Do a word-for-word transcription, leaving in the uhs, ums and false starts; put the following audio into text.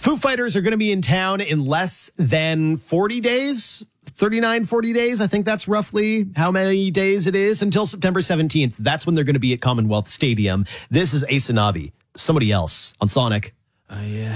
Foo Fighters are going to be in town in less than forty days. thirty-nine, forty days. I think that's roughly how many days it is until September seventeenth. That's when they're going to be at Commonwealth Stadium. This is Ace and Nabi, Somebody Else on Sonic. Uh, yeah.